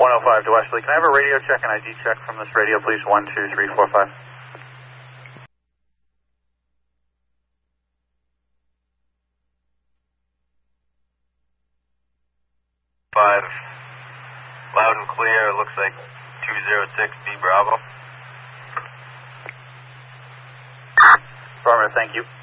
105 to Wesley. Can I have a radio check and ID check from this radio, please? 12345. 5. Loud and clear. Looks like 206 B Bravo. Affirmative, thank you.